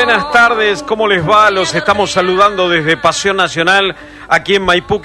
buenas tardes, ¿cómo les va? Los estamos saludando desde Pasión Nacional, aquí en Maipú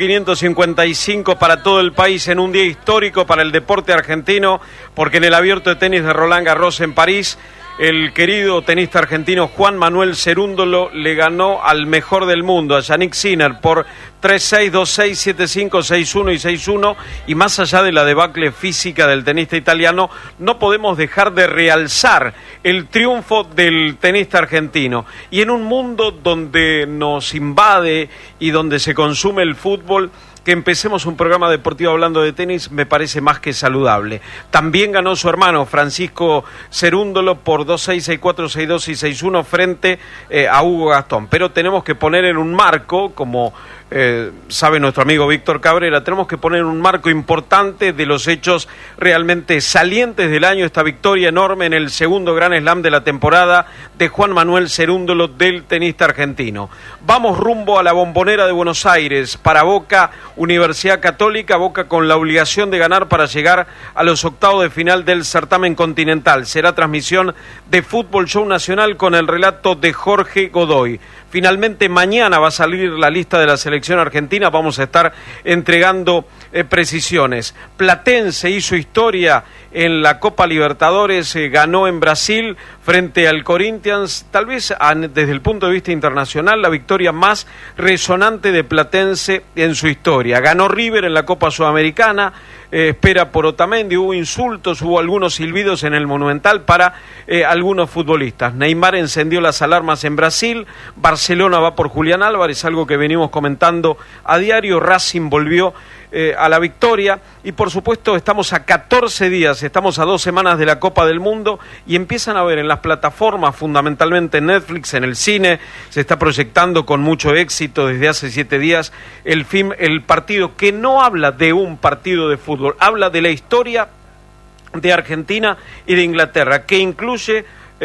555 para todo el país, en un día histórico para el deporte argentino, porque en el abierto de tenis de Roland Garros en París, el querido tenista argentino Juan Manuel Cerúndolo le ganó al mejor del mundo, a Jannik Sinner, por 3-6, 2-6, 7-5, 6-1 y 6-1, y más allá de la debacle física del tenista italiano, no podemos dejar de realzar el triunfo del tenista argentino. Y en un mundo donde nos invade y donde se consume el fútbol, que empecemos un programa deportivo hablando de tenis me parece más que saludable. También ganó su hermano Francisco Cerúndolo por 2-6, 6-4, 6-2 y 6-1 frente a Hugo Gastón. Pero tenemos que poner en un marco, como sabe nuestro amigo Víctor Cabrera, tenemos que poner un marco importante de los hechos realmente salientes del año, esta victoria enorme en el segundo Grand Slam de la temporada de Juan Manuel Cerúndolo, del tenista argentino. Vamos rumbo a la Bombonera de Buenos Aires para Boca Universidad Católica, Boca con la obligación de ganar para llegar a los octavos de final del certamen continental. Será transmisión de Fútbol Show Nacional con el relato de Jorge Godoy. Finalmente mañana va a salir la lista de la selección argentina, vamos a estar entregando precisiones. Platense hizo historia en la Copa Libertadores, ganó en Brasil frente al Corinthians, tal vez desde el punto de vista internacional la victoria más resonante de Platense en su historia. Ganó River en la Copa Sudamericana, espera por Otamendi, hubo insultos, hubo algunos silbidos en el Monumental para algunos futbolistas. Neymar encendió las alarmas en Brasil, Barcelona va por Julián Álvarez, algo que venimos comentando a diario. Racing volvió a la victoria y por supuesto estamos a 14 días, estamos a 2 semanas de la Copa del Mundo y empiezan a ver en las plataformas, fundamentalmente en Netflix, en el cine, se está proyectando con mucho éxito desde hace 7 días el partido que no habla de un partido de fútbol, habla de la historia de Argentina y de Inglaterra, que incluye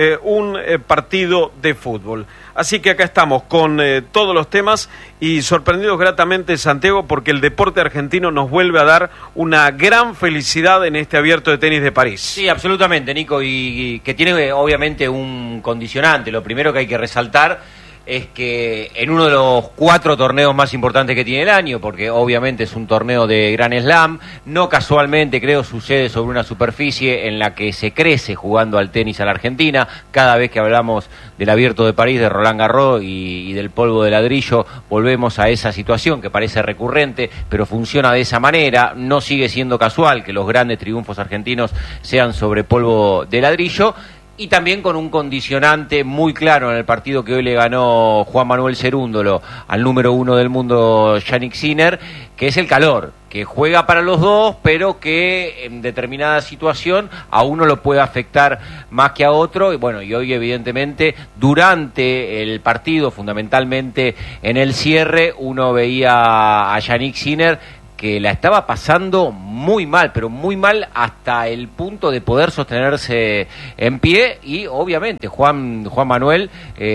un partido de fútbol. Así que acá estamos con todos los temas y sorprendidos gratamente, Santiago, porque el deporte argentino nos vuelve a dar una gran felicidad en este abierto de tenis de París. Sí, absolutamente, Nico, y que tiene obviamente un condicionante. Lo primero que hay que resaltar es que en uno de los 4 torneos más importantes que tiene el año, porque obviamente es un torneo de Grand Slam, no casualmente creo sucede sobre una superficie en la que se crece jugando al tenis a la Argentina. Cada vez que hablamos del abierto de París, de Roland Garros y del polvo de ladrillo, volvemos a esa situación que parece recurrente, pero funciona de esa manera. No sigue siendo casual que los grandes triunfos argentinos sean sobre polvo de ladrillo. Y también con un condicionante muy claro en el partido que hoy le ganó Juan Manuel Cerúndolo al número 1 del mundo, Jannik Sinner, que es el calor, que juega para los dos, pero que en determinada situación a uno lo puede afectar más que a otro. Y bueno, y hoy evidentemente durante el partido, fundamentalmente en el cierre, uno veía a Jannik Sinner que la estaba pasando muy mal, pero muy mal hasta el punto de poder sostenerse en pie, y obviamente Juan Manuel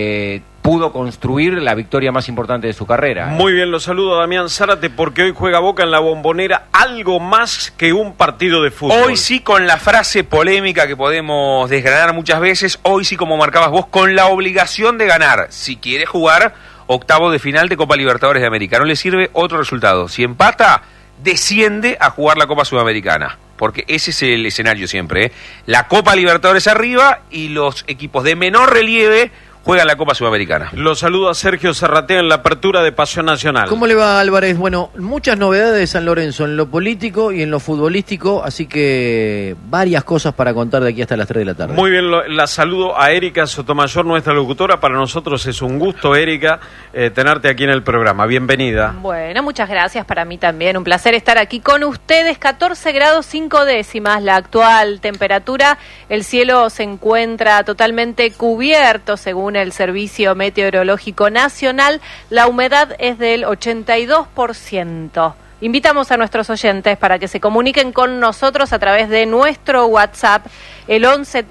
pudo construir la victoria más importante de su carrera. Muy bien, lo saludo a Damián Zárate, porque hoy juega Boca en la Bombonera, algo más que un partido de fútbol. Hoy sí, con la frase polémica que podemos desgranar muchas veces, hoy sí, como marcabas vos, con la obligación de ganar, si quiere jugar octavo de final de Copa Libertadores de América. No le sirve otro resultado. Si empata, desciende a jugar la Copa Sudamericana, porque ese es el escenario siempre, ¿eh? La Copa Libertadores arriba y los equipos de menor relieve juegan la Copa Sudamericana. Lo saludo a Sergio Serratea en la apertura de Pasión Nacional. ¿Cómo le va, Álvarez? Bueno, muchas novedades de San Lorenzo en lo político y en lo futbolístico, así que varias cosas para contar de aquí hasta las 3 de la tarde. Muy bien, la saludo a Erika Sotomayor, nuestra locutora. Para nosotros es un gusto, Erika, tenerte aquí en el programa. Bienvenida. Bueno, muchas gracias, para mí también. Un placer estar aquí con ustedes. 14 grados 5 décimas la actual temperatura. El cielo se encuentra totalmente cubierto, según el Servicio Meteorológico Nacional. La humedad es del 82%. Invitamos a nuestros oyentes para que se comuniquen con nosotros a través de nuestro WhatsApp, el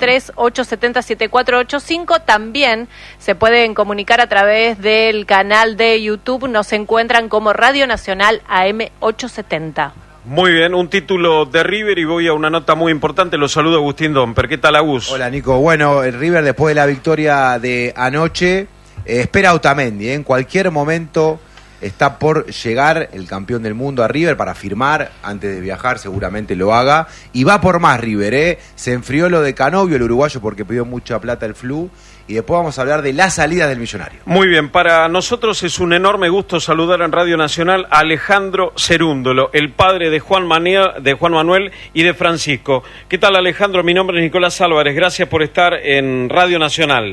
1138707485. También se pueden comunicar a través del canal de YouTube. Nos encuentran como Radio Nacional AM 870. Muy bien, un título de River y voy a una nota muy importante. Lo saludo Agustín Domper. ¿Qué tal, Agus? Hola, Nico. Bueno, el River después de la victoria de anoche espera a Otamendi. En cualquier momento está por llegar el campeón del mundo a River para firmar antes de viajar, seguramente lo haga. Y va por más River, Se enfrió lo de Canovio, el uruguayo, porque pidió mucha plata el Flu. Y después vamos a hablar de la salida del Millonario. Muy bien, para nosotros es un enorme gusto saludar en Radio Nacional a Alejandro Cerúndolo, el padre de Juan Manuel y de Francisco. ¿Qué tal, Alejandro? Mi nombre es Nicolás Álvarez. Gracias por estar en Radio Nacional.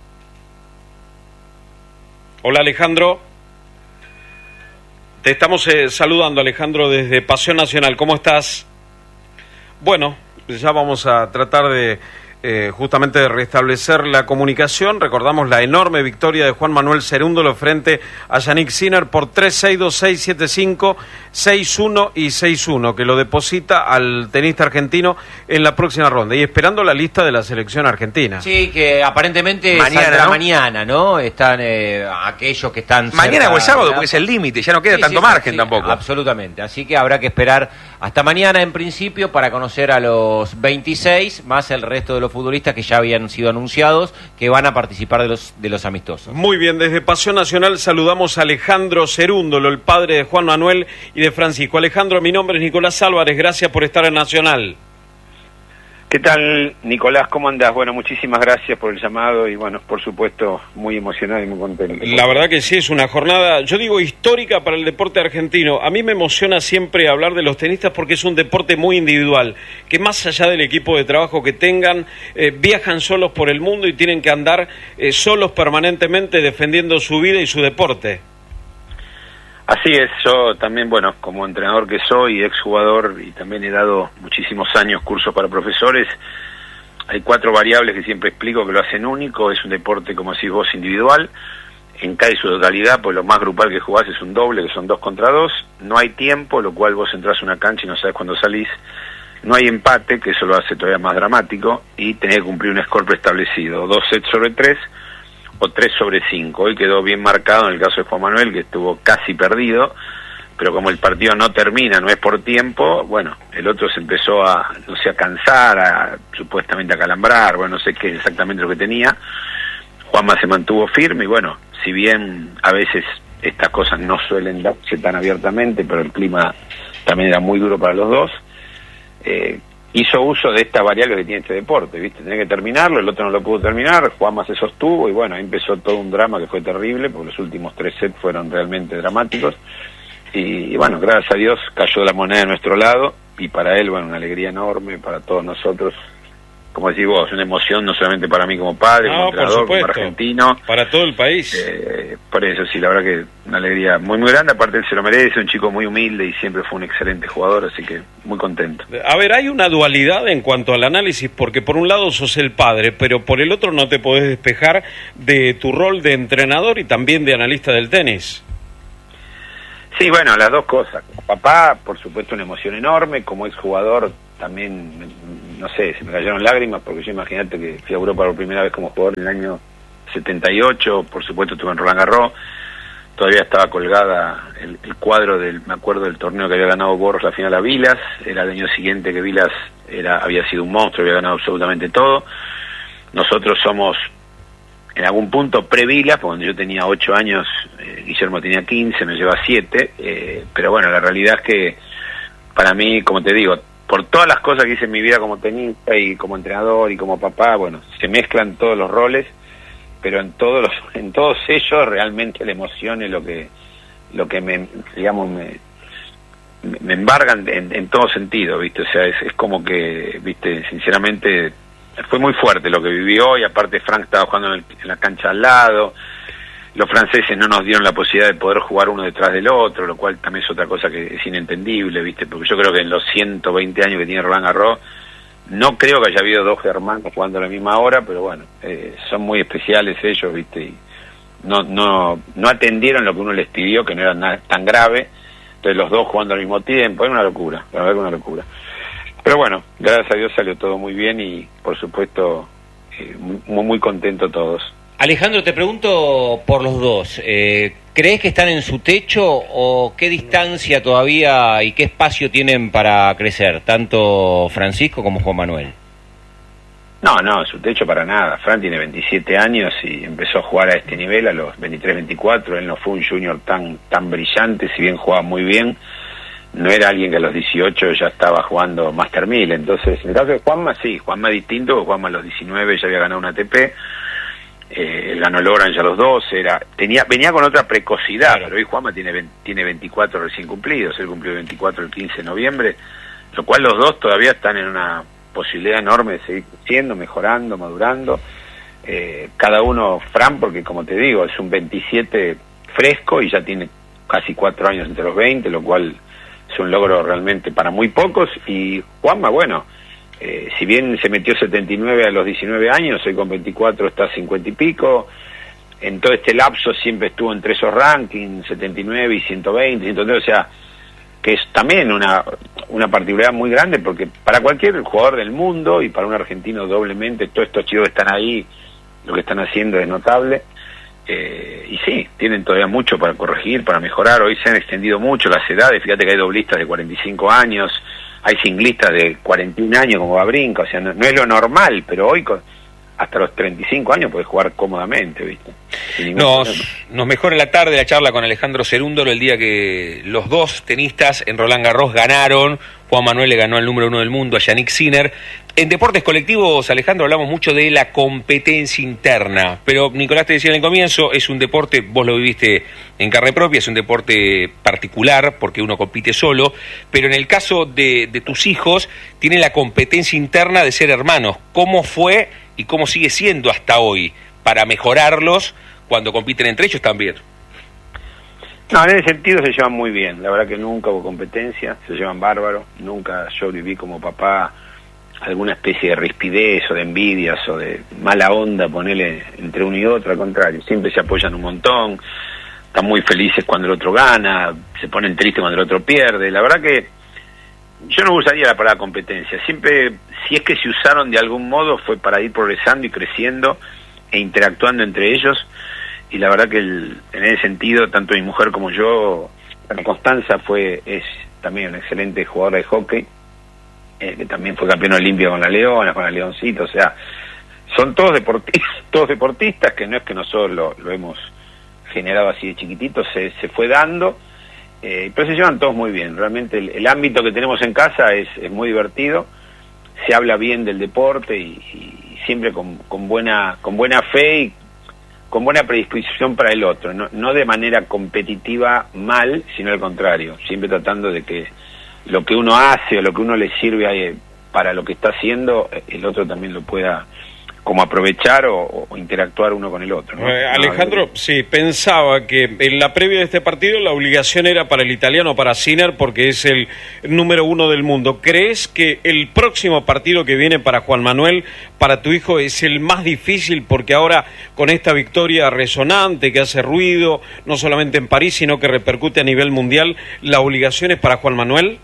Hola, Alejandro. Te estamos saludando, Alejandro, desde Pasión Nacional. ¿Cómo estás? Bueno, ya vamos a tratar de justamente de restablecer la comunicación. Recordamos la enorme victoria de Juan Manuel Cerúndolo frente a Yannick Sinner por 3-6, 2-6, 7-5, 6-1 y 6-1, que lo deposita al tenista argentino en la próxima ronda y esperando la lista de la selección argentina. Sí, que aparentemente mañana, ¿no? Están aquellos que están mañana cerca, o el sábado, ¿verdad? porque es el límite, ya no queda tanto margen tampoco. Absolutamente, así que habrá que esperar hasta mañana en principio para conocer a los 26, más el resto de los futbolistas que ya habían sido anunciados, que van a participar de los amistosos. Muy bien, desde Pasión Nacional saludamos a Alejandro Cerúndolo, el padre de Juan Manuel y de Francisco. Alejandro, mi nombre es Nicolás Álvarez, gracias por estar en Nacional. ¿Qué tal, Nicolás? ¿Cómo andás? Bueno, muchísimas gracias por el llamado y, bueno, por supuesto, muy emocionado y muy contento. La verdad que sí, es una jornada, yo digo, histórica para el deporte argentino. A mí me emociona siempre hablar de los tenistas porque es un deporte muy individual, que más allá del equipo de trabajo que tengan, viajan solos por el mundo y tienen que andar solos permanentemente defendiendo su vida y su deporte. Así es, yo también, bueno, como entrenador que soy, exjugador, y también he dado muchísimos años cursos para profesores, hay 4 variables que siempre explico que lo hacen único. Es un deporte, como decís vos, individual, en casi su totalidad, pues lo más grupal que jugás es un doble, que son 2 contra 2, no hay tiempo, lo cual vos entras a una cancha y no sabes cuándo salís, no hay empate, que eso lo hace todavía más dramático, y tenés que cumplir un score preestablecido, 2 sets sobre 3, o 3 sobre 5. Hoy quedó bien marcado en el caso de Juan Manuel, que estuvo casi perdido, pero como el partido no termina, no es por tiempo, bueno, el otro se empezó a cansar, supuestamente a calambrar, bueno, no sé qué exactamente lo que tenía. Juanma se mantuvo firme y, bueno, si bien a veces estas cosas no suelen darse tan abiertamente, pero el clima también era muy duro para los dos, hizo uso de esta variable que tiene este deporte, ¿viste? Tenía que terminarlo, el otro no lo pudo terminar, Juanma se sostuvo y, bueno, ahí empezó todo un drama que fue terrible, porque los últimos 3 sets fueron realmente dramáticos y, bueno, gracias a Dios cayó la moneda de nuestro lado y para él, bueno, una alegría enorme, para todos nosotros, como decís vos, una emoción no solamente para mí como padre, como entrenador, como argentino, para todo el país. Por eso sí, la verdad que una alegría muy muy grande, aparte él se lo merece, un chico muy humilde y siempre fue un excelente jugador, así que muy contento. A ver, hay una dualidad en cuanto al análisis, porque por un lado sos el padre, pero por el otro no te podés despejar de tu rol de entrenador y también de analista del tenis. Sí, bueno, las dos cosas. Como papá, por supuesto, una emoción enorme, como exjugador también, no sé, se me cayeron lágrimas, porque yo imagínate que fui a Europa por primera vez como jugador en el año 78, por supuesto estuve en Roland Garros, todavía estaba colgada el cuadro me acuerdo del torneo que había ganado Borros la final a Vilas, era el año siguiente que Vilas había sido un monstruo, había ganado absolutamente todo. Nosotros somos en algún punto pre-Vilas, porque cuando yo tenía 8 años, Guillermo tenía 15, me lleva 7, pero bueno, la realidad es que para mí, como te digo, por todas las cosas que hice en mi vida como tenista y como entrenador y como papá, bueno, se mezclan todos los roles, pero en todos ellos realmente la emoción es lo que me embargan en todo sentido, ¿viste? O sea, es como que, ¿viste? Sinceramente fue muy fuerte lo que viví hoy, aparte Frank estaba jugando en la cancha al lado, los franceses no nos dieron la posibilidad de poder jugar uno detrás del otro, lo cual también es otra cosa que es inentendible, ¿viste? Porque yo creo que en los 120 años que tiene Roland Garros, no creo que haya habido 2 germanos jugando a la misma hora, pero bueno, son muy especiales ellos, ¿viste? Y no atendieron lo que uno les pidió, que no era nada tan grave, entonces los 2 jugando al mismo tiempo, era una locura, la verdad que una locura. Pero bueno, gracias a Dios salió todo muy bien y, por supuesto, muy, muy contento todos. Alejandro, te pregunto por los dos. ¿Crees que están en su techo o qué distancia todavía y qué espacio tienen para crecer, tanto Francisco como Juan Manuel? No, su techo para nada. Fran tiene 27 años y empezó a jugar a este nivel a los 23, 24. Él no fue un junior tan brillante, si bien jugaba muy bien. No era alguien que a los 18 ya estaba jugando Master 1000. Entonces, en el caso de Juanma, sí. Juanma es distinto, porque Juanma a los 19 ya había ganado una ATP. Él ganó el Orange a los 12. Venía con otra precocidad, claro. Pero hoy Juanma tiene 24 recién cumplidos. Él cumplió 24 el 15 de noviembre. Lo cual los dos todavía están en una posibilidad enorme de seguir creciendo, mejorando, madurando. Cada uno, Fran, porque como te digo, es un 27 fresco y ya tiene casi 4 años entre los 20, lo cual es un logro realmente para muy pocos. Y Juanma, bueno, si bien se metió 79 a los 19 años, hoy con 24 está a 50 y pico. En todo este lapso siempre estuvo entre esos rankings, 79 y 120, 130, o sea, que es también una particularidad muy grande, porque para cualquier jugador del mundo y para un argentino doblemente, todos estos chicos que están ahí, lo que están haciendo es notable. Y sí, tienen todavía mucho para corregir, para mejorar. Hoy se han extendido mucho las edades. Fíjate que hay doblistas de 45 años, hay singlistas de 41 años como Wawrinka. O sea, no es lo normal, pero hoy hasta los 35 años podés jugar cómodamente, ¿viste? Nos mejora la tarde la charla con Alejandro Cerúndolo el día que los dos tenistas en Roland Garros ganaron. Juan Manuel le ganó al número 1 del mundo, a Yannick Sinner. En deportes colectivos, Alejandro, hablamos mucho de la competencia interna, pero Nicolás te decía en el comienzo, es un deporte, vos lo viviste en carne propia, es un deporte particular porque uno compite solo, pero en el caso de tus hijos, tienen la competencia interna de ser hermanos. ¿Cómo fue y cómo sigue siendo hasta hoy para mejorarlos cuando compiten entre ellos también? No, en ese sentido se llevan muy bien. La verdad que nunca hubo competencia, se llevan bárbaro. Nunca yo viví como papá alguna especie de rispidez o de envidias o de mala onda, ponerle entre uno y otro. Al contrario, siempre se apoyan un montón, están muy felices cuando el otro gana, se ponen tristes cuando el otro pierde. La verdad que yo no usaría la palabra competencia. Siempre, si es que se usaron de algún modo, fue para ir progresando y creciendo e interactuando entre ellos. Y la verdad que en ese sentido, tanto mi mujer como yo, Constanza es también una excelente jugadora de hockey, que también fue campeona olímpica con la Leona, con la Leoncito. O sea, son todos deportistas, que no es que nosotros lo hemos generado así de chiquititos, se fue dando, pero se llevan todos muy bien. Realmente el ámbito que tenemos en casa es muy divertido, se habla bien del deporte y siempre con buena fe y con buena predisposición para el otro, no de manera competitiva mal, sino al contrario, siempre tratando de que lo que uno hace o lo que uno le sirve para lo que está haciendo, el otro también lo pueda como aprovechar o interactuar uno con el otro, ¿no? Alejandro, sí, pensaba que en la previa de este partido la obligación era para el italiano, para Sinner, porque es el número 1 del mundo. ¿Crees que el próximo partido que viene para Juan Manuel, para tu hijo, es el más difícil? Porque ahora con esta victoria resonante que hace ruido, no solamente en París, sino que repercute a nivel mundial, ¿la obligación es para Juan Manuel?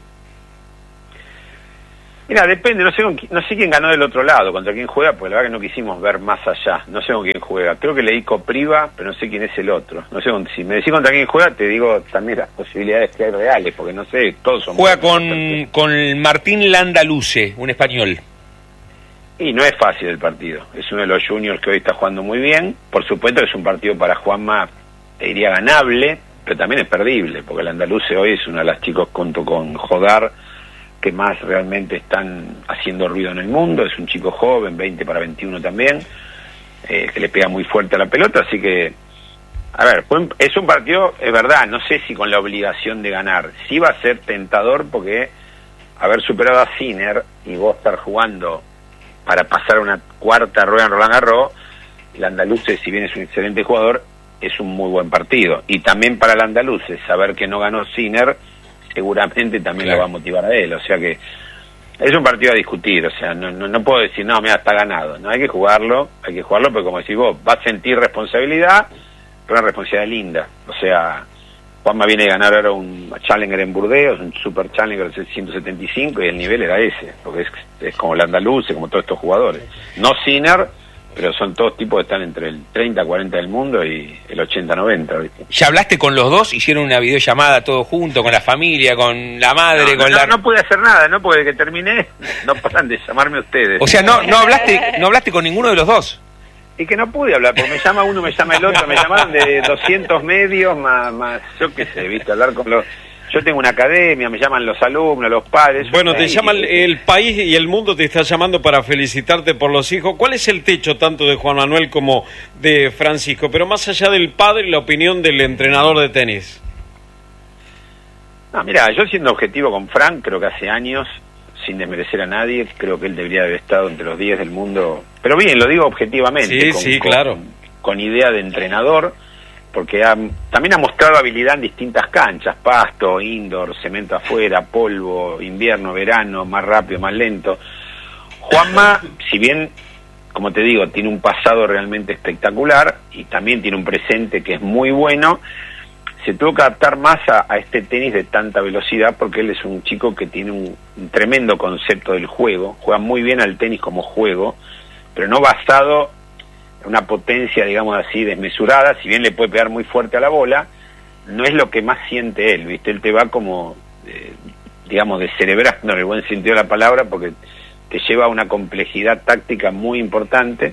Mira, depende, no sé quién ganó del otro lado, contra quién juega, porque la verdad que no quisimos ver más allá, no sé con quién juega. Creo que leí Copriva, pero no sé quién es el otro. No sé, si me decís contra quién juega, te digo también las posibilidades que hay reales, porque no sé, todos son... Juega con Martín Landaluce, un español. Y no es fácil el partido, es uno de los juniors que hoy está jugando muy bien. Por supuesto que es un partido para Juanma, te diría ganable, pero también es perdible, porque el Landaluce hoy es uno de los chicos junto con Jodar que más realmente están haciendo ruido en el mundo. Es un chico joven, 20 para 21 también, que le pega muy fuerte a la pelota, así que, a ver, es un partido, es verdad, no sé si con la obligación de ganar. Sí va a ser tentador, porque haber superado a Sinner y vos estar jugando para pasar una cuarta rueda en Roland Garros, el Andaluce, si bien es un excelente jugador, es un muy buen partido. Y también para el Andaluce, saber que no ganó Sinner, seguramente también lo va a motivar a él. O sea que es un partido a discutir. O sea, no puedo decir, no, mira, está ganado. No, hay que jugarlo, porque como decís vos, va a sentir responsabilidad, pero una responsabilidad linda. O sea, Juanma viene a ganar ahora un Challenger en Burdeos, un Super Challenger de 175, y el nivel era ese, porque es como el Andaluce, como todos estos jugadores. No Sinner, pero son todos tipos que están entre el 30-40 del mundo y el 80-90, ¿viste? ¿Ya hablaste con los dos? ¿Hicieron una videollamada todos juntos, con la familia, con la madre, no pude hacer nada, ¿no? Porque desde que terminé, no paran de llamarme ustedes. O sea, no hablaste con ninguno de los dos. Y que no pude hablar, porque me llama uno, me llama el otro, me llamaron de 200 medios, más yo qué sé, ¿viste? Hablar con los... Yo tengo una academia, me llaman los alumnos, los padres... Bueno, te llama el país y el mundo te está llamando para felicitarte por los hijos. ¿Cuál es el techo tanto de Juan Manuel como de Francisco? Pero más allá del padre, la opinión del entrenador de tenis. No, mira, yo siendo objetivo con Frank, creo que hace años, sin desmerecer a nadie, creo que él debería haber estado entre los 10 del mundo. Pero bien, lo digo objetivamente. Claro. Con idea de entrenador, porque también ha mostrado habilidad en distintas canchas, pasto, indoor, cemento afuera, polvo, invierno, verano, más rápido, más lento. Juanma, si bien, como te digo, tiene un pasado realmente espectacular y también tiene un presente que es muy bueno, se tuvo que adaptar más a este tenis de tanta velocidad porque él es un chico que tiene un tremendo concepto del juego, juega muy bien al tenis como juego, pero no basado en una potencia, digamos así, desmesurada. Si bien le puede pegar muy fuerte a la bola, no es lo que más siente él, ¿viste? Él te va como, digamos, descerebrando en el buen sentido de la palabra, porque te lleva a una complejidad táctica muy importante,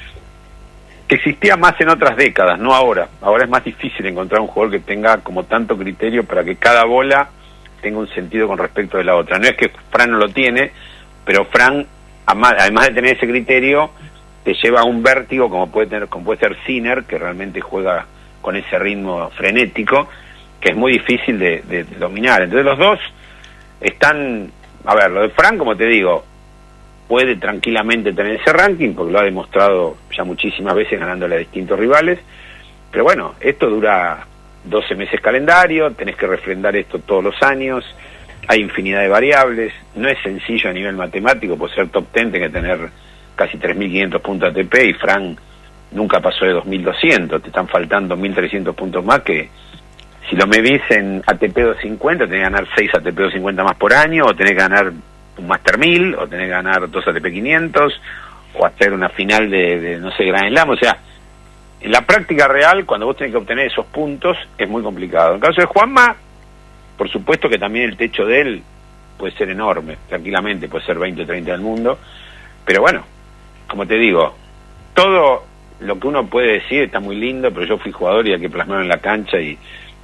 que existía más en otras décadas, no ahora. Ahora es más difícil encontrar un jugador que tenga como tanto criterio para que cada bola tenga un sentido con respecto de la otra. No es que Fran no lo tiene, pero Fran, además de tener ese criterio, te lleva a un vértigo como puede ser Sinner, que realmente juega con ese ritmo frenético, que es muy difícil de dominar. Entonces los dos están... A ver, lo de Fran, como te digo, puede tranquilamente tener ese ranking, porque lo ha demostrado ya muchísimas veces ganándole a distintos rivales, pero bueno, esto dura 12 meses calendario, tenés que refrendar esto todos los años, hay infinidad de variables, no es sencillo a nivel matemático, por ser top 10 tenés que tener casi 3.500 puntos ATP y Fran nunca pasó de 2.200, te están faltando 1.300 puntos más que si lo medís en ATP 250 tenés que ganar 6 ATP 250 más por año, o tenés que ganar un Master 1000, o tenés que ganar 2 ATP 500, o hacer una final de no sé, Grand Slam. O sea, en la práctica real, cuando vos tenés que obtener esos puntos, es muy complicado. En el caso de Juanma, por supuesto que también el techo de él puede ser enorme, tranquilamente, puede ser 20 o 30 del mundo, pero bueno, como te digo, todo lo que uno puede decir está muy lindo, pero yo fui jugador y hay que plasmarlo en la cancha, y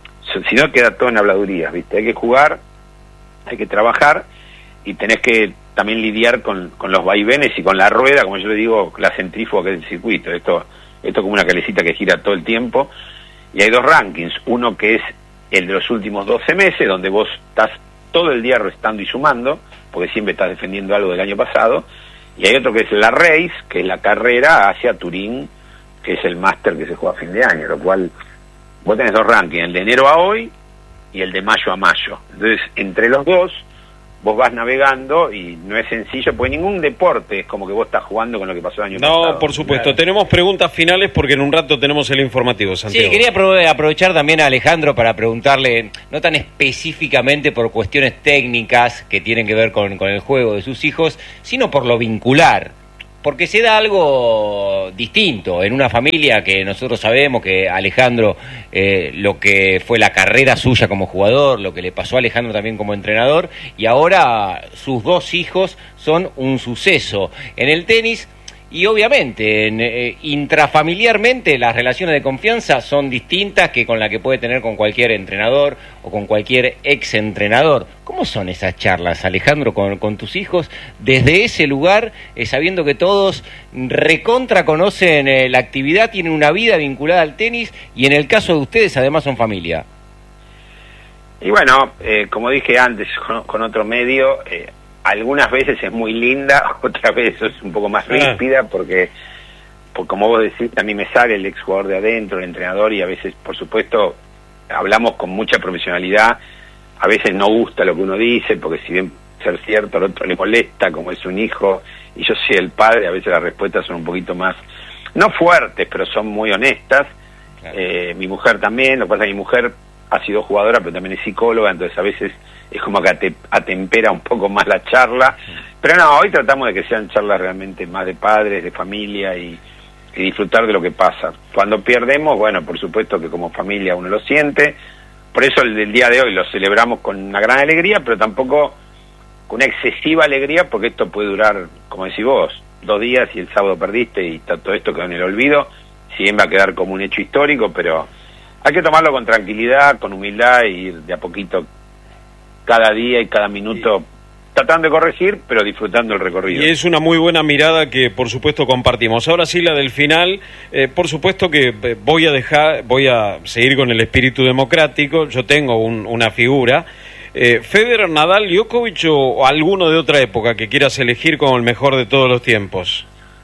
si no queda todo en habladurías, ¿viste? Hay que jugar, hay que trabajar, y tenés que también lidiar con los vaivenes y con la rueda, como yo le digo, la centrífuga que es el circuito. Esto es como una calecita que gira todo el tiempo, y hay dos rankings, uno que es el de los últimos 12 meses, donde vos estás todo el día restando y sumando, porque siempre estás defendiendo algo del año pasado, y hay otro que es la Race, que es la carrera hacia Turín, que es el máster que se juega a fin de año, lo cual vos tenés dos rankings, el de enero a hoy y el de mayo a mayo. Entonces, entre los dos, vos vas navegando y no es sencillo, porque ningún deporte es como que vos estás jugando con lo que pasó el año pasado. No, por supuesto. Claro. Tenemos preguntas finales porque en un rato tenemos el informativo, Santiago. Sí, quería aprovechar también a Alejandro para preguntarle, no tan específicamente por cuestiones técnicas que tienen que ver con el juego de sus hijos, sino por lo vincular. Porque se da algo distinto en una familia que nosotros sabemos que Alejandro, lo que fue la carrera suya como jugador, lo que le pasó a Alejandro también como entrenador, y ahora sus dos hijos son un suceso en el tenis. Y obviamente, intrafamiliarmente, las relaciones de confianza son distintas que con la que puede tener con cualquier entrenador o con cualquier ex-entrenador. ¿Cómo son esas charlas, Alejandro, con tus hijos desde ese lugar, sabiendo que todos recontra conocen la actividad, tienen una vida vinculada al tenis y en el caso de ustedes además son familia? Y bueno, como dije antes con otro medio, algunas veces es muy linda, otras veces es un poco más ríspida, porque como vos decís, a mí me sale el exjugador de adentro, el entrenador, y a veces, por supuesto, hablamos con mucha profesionalidad, a veces no gusta lo que uno dice, porque si bien ser cierto, al otro le molesta, como es un hijo, y yo soy el padre, a veces las respuestas son un poquito más, no fuertes, pero son muy honestas. Claro. Mi mujer también, lo que pasa es que mi mujer ha sido jugadora, pero también es psicóloga, entonces a veces es como que atempera un poco más la charla, pero no, hoy tratamos de que sean charlas realmente más de padres, de familia, y y disfrutar de lo que pasa. Cuando perdemos, bueno, por supuesto que como familia uno lo siente, por eso el día de hoy lo celebramos con una gran alegría, pero tampoco con una excesiva alegría, porque esto puede durar, como decís vos, 2 días y el sábado perdiste y está todo esto quedó en el olvido. Si bien va a quedar como un hecho histórico, pero hay que tomarlo con tranquilidad, con humildad y ir de a poquito cada día y cada minuto tratando de corregir, pero disfrutando el recorrido. Y es una muy buena mirada que por supuesto compartimos. Ahora sí, la del final, por supuesto que voy a seguir con el espíritu democrático. Yo tengo una figura, Federer, Nadal, Djokovic o alguno de otra época que quieras elegir como el mejor de todos los tiempos.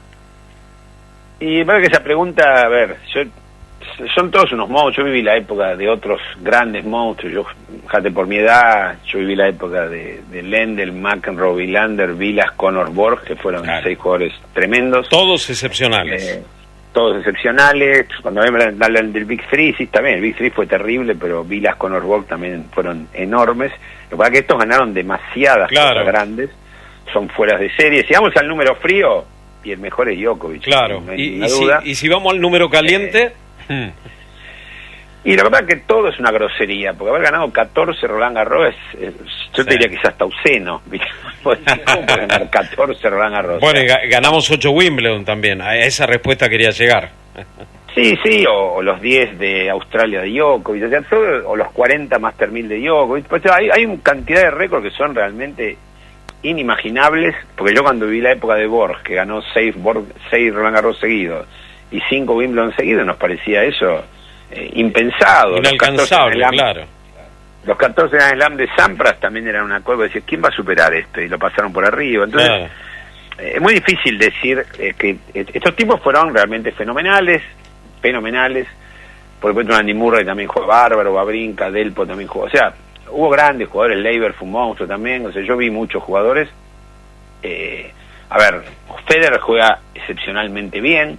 Y bueno, que esa pregunta, a ver, son todos unos monstruos. Yo viví la época de otros grandes monstruos. Yo, fíjate, por mi edad, yo viví la época de Lendl, McEnroe, Wilander, Vilas, Conor, Borg, que fueron 6 jugadores tremendos. Todos excepcionales. Todos excepcionales. Cuando hablan del Big Three, sí, también, el Big Three fue terrible, pero Vilas, Conor, Borg también fueron enormes. Lo que pasa es que estos ganaron demasiadas cosas grandes, son fueras de serie. Si vamos al número frío, y el mejor es Djokovic. Claro, no hay duda. Y si vamos al número caliente... Y la verdad que todo es una grosería, porque haber ganado 14 Roland Garros yo te diría que es hasta obsceno. ¿Cómo puede ganar 14 Roland Garros? Bueno, y ganamos 8 Wimbledon también, a esa respuesta quería llegar. Sí, o los 10 de Australia de Djokovic, o los 40 Master 1000 de Djokovic. Pues hay una cantidad de récords que son realmente inimaginables, porque yo cuando viví la época de Borg, que ganó 6 Roland Garros seguidos y 5 Wimbledon seguidos, nos parecía eso impensado. Inalcanzable, claro. Los 14 Grand Slam de Sampras también eran una cosa, decir, ¿quién va a superar esto? Y lo pasaron por arriba. Entonces, claro, es muy difícil decir que estos tipos fueron realmente fenomenales. Por ejemplo, Andy Murray también jugó bárbaro, Wawrinka, Delpo también jugó. O sea, hubo grandes jugadores, Leiber fue un monstruo también. O sea, yo vi muchos jugadores. A ver, Federer juega excepcionalmente bien,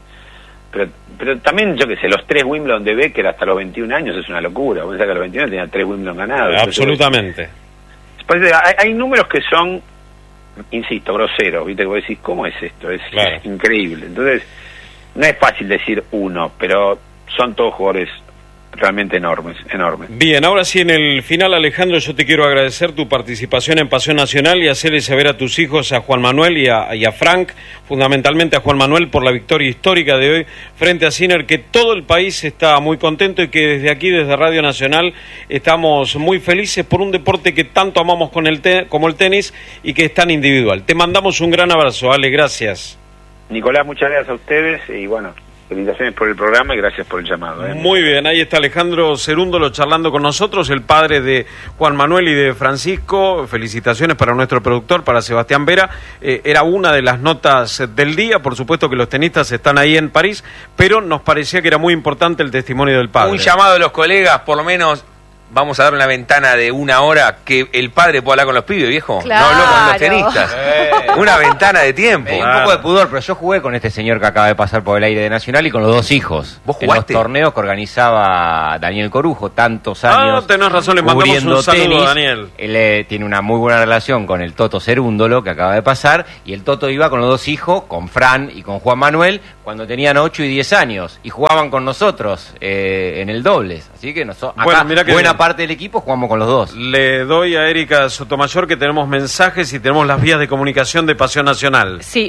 pero también, yo qué sé, los 3 Wimbledon de Becker hasta los 21 años es una locura. Vos pensás que a los 21 tenía 3 Wimbledon ganados. Absolutamente. Entonces, hay números que son, insisto, groseros, ¿viste? Que vos decís, ¿cómo es esto? Es increíble. Entonces, no es fácil decir uno, pero son todos jugadores realmente enormes. Bien, ahora sí, en el final, Alejandro, yo te quiero agradecer tu participación en Pasión Nacional y hacerle saber a tus hijos, a Juan Manuel y a Frank, fundamentalmente a Juan Manuel, por la victoria histórica de hoy frente a Sinner, que todo el país está muy contento y que desde aquí, desde Radio Nacional, estamos muy felices por un deporte que tanto amamos como el tenis y que es tan individual. Te mandamos un gran abrazo, Ale, gracias. Nicolás, muchas gracias a ustedes y bueno, felicitaciones por el programa y gracias por el llamado. Muy bien, ahí está Alejandro Cerúndolo charlando con nosotros, el padre de Juan Manuel y de Francisco. Felicitaciones para nuestro productor, para Sebastián Vera. Era una de las notas del día, por supuesto que los tenistas están ahí en París, pero nos parecía que era muy importante el testimonio del padre. Un llamado de los colegas, por lo menos vamos a dar una ventana de 1 hora que el padre pueda hablar con los pibes, viejo. Claro. No habló con los tenistas. Una ventana de tiempo. Un poco de pudor, pero yo jugué con este señor que acaba de pasar por el aire de Nacional y con los 2 hijos. ¿Vos jugaste? En los torneos que organizaba Daniel Corujo, tantos años. Tenés razón, le mandamos un saludo a Daniel. Él tiene una muy buena relación con el Toto Cerúndolo, que acaba de pasar, y el Toto iba con los 2 hijos, con Fran y con Juan Manuel, cuando tenían 8 y 10 años, y jugaban con nosotros en el dobles. Así que acá, buena parte del equipo jugamos con los 2. Le doy a Erika Sotomayor que tenemos mensajes y tenemos las vías de comunicación de Pasión Nacional. Sí,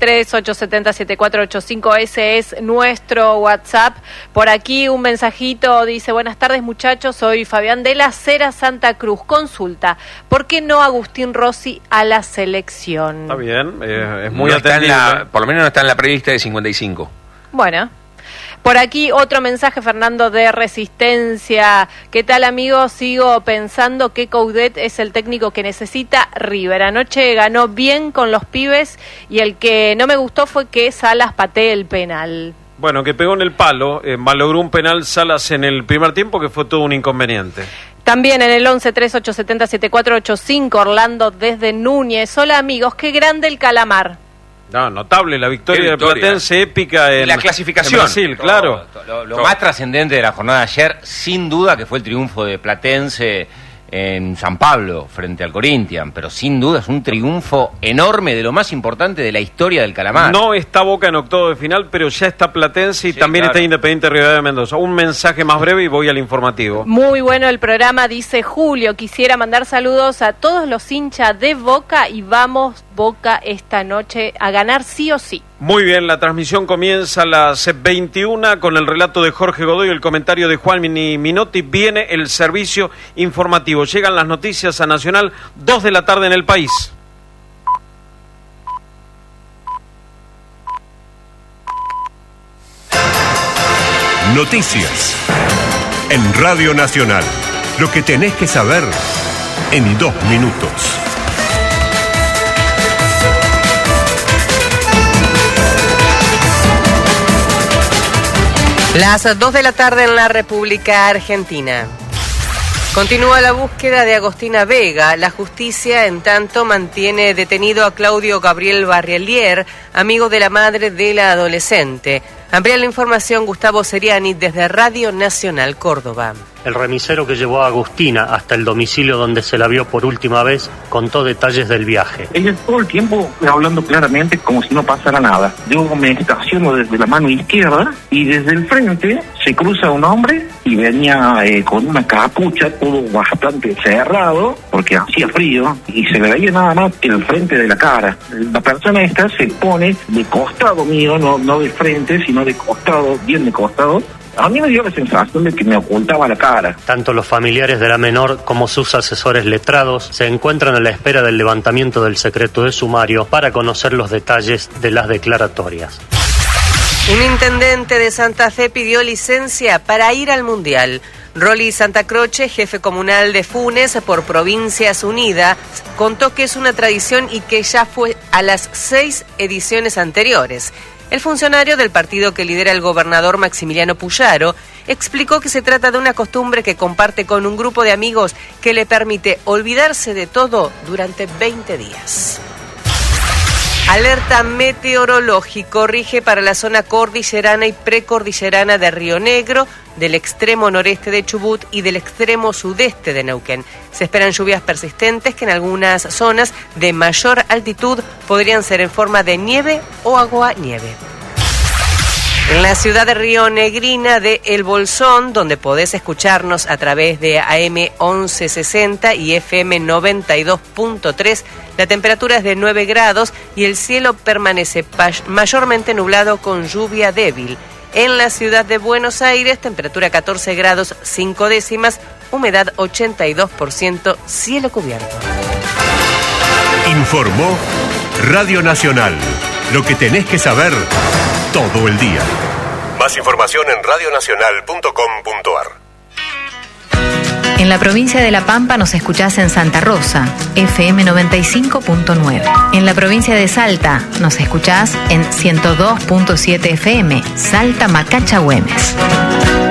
11-3-870-7485, ese es nuestro WhatsApp. Por aquí un mensajito dice: buenas tardes muchachos, soy Fabián de la Cera Santa Cruz. Consulta, ¿por qué no Agustín Rossi a la selección? Está bien, es muy no atendible. Por lo menos no está en la prelista de 55. Bueno. Por aquí otro mensaje, Fernando de Resistencia. ¿Qué tal, amigos? Sigo pensando que Coudet es el técnico que necesita River. Anoche ganó bien con los pibes y el que no me gustó fue que Salas patee el penal. Bueno, que pegó en el palo, malogró un penal Salas en el primer tiempo que fue todo un inconveniente. También en el 11-3-870-7485, Orlando desde Núñez. Hola, amigos, qué grande el Calamar. No, notable la victoria de Platense, épica en la clasificación. En Brasil, claro. Lo más trascendente de la jornada de ayer, sin duda, que fue el triunfo de Platense en San Pablo frente al Corinthians, pero sin duda es un triunfo enorme, de lo más importante de la historia del Calamar. No está Boca en octavo de final, pero ya está Platense y Sí, también claro. está Independiente Rivadavia de Mendoza. Un mensaje más breve y voy al informativo. Muy bueno el programa, dice Julio. Quisiera mandar saludos a todos los hinchas de Boca y vamos Boca esta noche a ganar sí o sí. Muy bien, la transmisión comienza a las 21 con el relato de Jorge Godoy, el comentario de Juan Minotti. Viene el servicio informativo. Llegan las noticias a Nacional, 2 de la tarde en el país. Noticias en Radio Nacional. Lo que tenés que saber en 2 minutos. Las 2 de la tarde en la República Argentina. Continúa la búsqueda de Agostina Vega. La justicia, en tanto, mantiene detenido a Claudio Gabriel Barrielier, amigo de la madre de la adolescente. Amplía la información Gustavo Seriani desde Radio Nacional Córdoba. El remisero que llevó a Agustina hasta el domicilio donde se la vio por última vez contó detalles del viaje. Ella todo el tiempo hablando claramente como si no pasara nada. Yo me estaciono desde la mano izquierda y desde el frente se cruza un hombre y venía con una capucha, todo bastante cerrado porque hacía frío y se le veía nada más que el frente de la cara. La persona esta se pone de costado mío, no de frente, sino de costado, bien de costado. A mí me dio la sensación de que me ocultaba la cara. Tanto los familiares de la menor como sus asesores letrados se encuentran a la espera del levantamiento del secreto de sumario para conocer los detalles de las declaratorias. Un intendente de Santa Fe pidió licencia para ir al Mundial. Rolly Santa Croce, jefe comunal de Funes por Provincias Unidas, contó que es una tradición y que ya fue a las 6 ediciones anteriores. El funcionario del partido que lidera el gobernador Maximiliano Puyaro explicó que se trata de una costumbre que comparte con un grupo de amigos que le permite olvidarse de todo durante 20 días. Alerta meteorológico rige para la zona cordillerana y precordillerana de Río Negro, del extremo noreste de Chubut y del extremo sudeste de Neuquén. Se esperan lluvias persistentes que en algunas zonas de mayor altitud podrían ser en forma de nieve o aguanieve. En la ciudad de Río Negrina de El Bolsón, donde podés escucharnos a través de AM 1160 y FM 92.3, la temperatura es de 9 grados y el cielo permanece mayormente nublado con lluvia débil. En la ciudad de Buenos Aires, temperatura 14 grados 5 décimas, humedad 82%, cielo cubierto. Informó Radio Nacional. Lo que tenés que saber todo el día. Más información en radionacional.com.ar. En la provincia de La Pampa nos escuchás en Santa Rosa, FM 95.9. En la provincia de Salta nos escuchás en 102.7 FM, Salta Macacha Güemes.